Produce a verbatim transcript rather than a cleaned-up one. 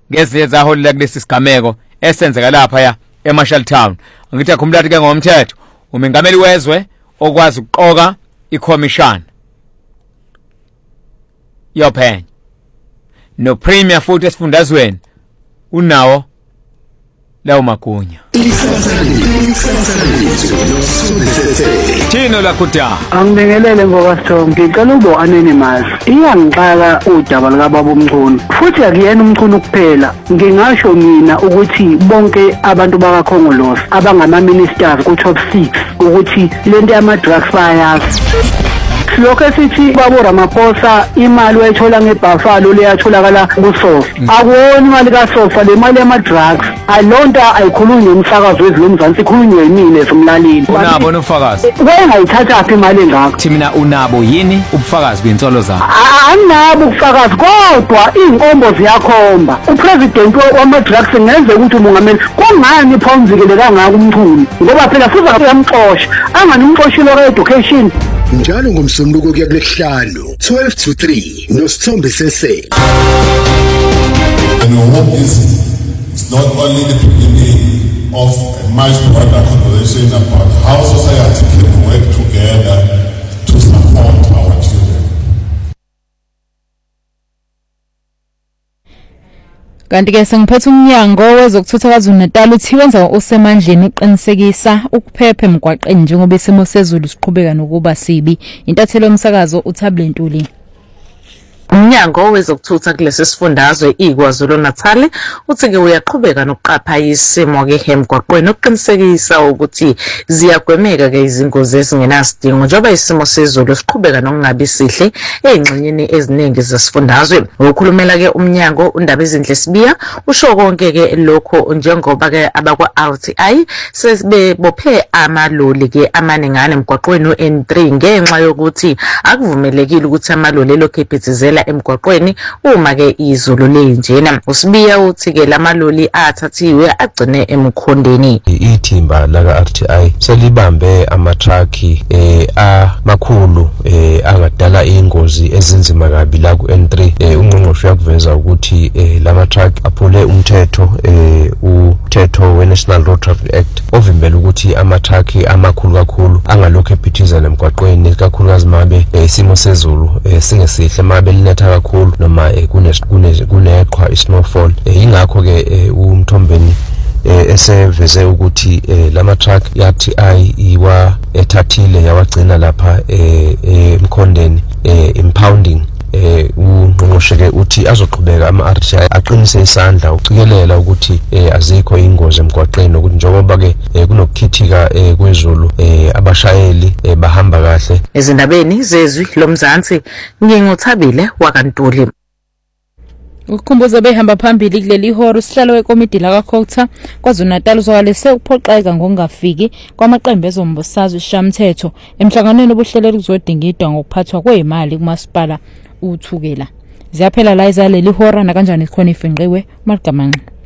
ngezinye zaholela kulesi sigameko esenzeka lapha ya eMarshall Town. Ngithi akhumulathi ke ngomthetho umengameli wezwe okwazi ukuqoka iCommission yophenyo no premier futhi esifundazweni unawo lawo magunya. Thino la kuda angibingelele ngokwaSithombe ngicela ubo anonymous iyangixaka udaba lika baba uMchunu futhi akuyena uMchunu kuphela ngingasho mina ukuthi bonke abantu bakaKhongolose abangama ministers ku top six ukuthi lento yama drugs bayazi. Lokho esithi babo Ramaphosa imali wayithola ngeBuffalo leyatholakala kuSofa akuwona imali kaSofa le mali yama drugs alonto ayikhulunywe umsakazo wezilomzansi ikhulunywe yimini esomlalini. Unabo nofakazi wayengayithatha apha imali engakho thina unabo yini ubufakazi bensolo zakho? Anginabo ubufakazi kodwa inkombo ziyakhomba upresident wama drugs ngenze ukuthi umongameli kungani phawumzikele kangaka uMchunu ngoba phela futhi akuyamxosha angani umxoshilo ka education njalo ngomsombuluko kuya kulesihlanu twelve to three noSithombe sese. And we hope this is not only the beginning of a much broader conversation about how society can work together to support our children. Kanti ke sengiphethe umnyango wezokuthutha KwaZulu-Natal uthi wenza usemandleni uqinisekisa ukuphepha emgwaqeni njengoba isimo sezulu siqhubeka nokuba sibi. Intathelo yomsakazo uThable Ntuli. Umnyango wezokuthutha kulesi sifundazwe iKwaZulu-Natal uthi ke uyaqhubeka nokuqapha isimo ke emgwaqweni ukuqinisekisa ukuthi ziyagwemeka ke izingozi ezingenasidingo njengoba isimo sezulu siqhubeka nokungabi sihle ezingxenyeni eziningi zesifundazwe. Ukukhulumela ke umnyango undaba ezinhle sibiya usho konke ke lokho njengoba ke abakwa R T I sebebophe amaloli ke amaningana emgwaqweni u-N three ngenxa yokuthi akuvumelekile ukuthi amaloli lokho ephithizela emgwaqweni uma ke izulu lenjena. Usibiya uthi ke lamaloli athathiwe agcine emkhondeni. Ithimba laka R T I selibambe amatraki eh amakhulu eh angadala ingozi ezinzima kabi la ku N three. eh ungqongqoshe yakuveza ukuthi eh lama truck aphule umthetho eh umthetho we National Road Traffic Act ovimbela ukuthi amatraki amakhulu kakhulu angalokho ephithizela emgwaqweni kakhulukazi mabe isimo sezulu singesihle mabe linetha kakhulu noma kune kuneqhwa isnowfall. Ingakho ke uMthombeni eseveze ukuthi lama truck ya R T I iwa ethathile yawagcina lapha emkhondeni impounding. eh ungqongqoshe uthi azoqhubeka ama R T I aqinise isandla ucikelela ukuthi azikho ingozi emgwaqeni ukuthi njengoba ke kunokukhithika kwezulu abashayeli bahamba kahle. Ezindabeni zezwi lomzansi ngingothabile wakantuli. Ukukhumbuza behamba phambili kuleli horo sihlalo wekomiti la kaKhokutha KwaZulu-Natal uzwalise ukuphoxeka ngokungafiki kwamaqembu ezombusazwe ishamthetho emhlanganweni obuhleleli kuzodingidwa ngokuphathwa kwezimali kumasipala uthukela. Ziyaphela la izaleli hora na kanjani sikhona ifenqiwe Margamanqa.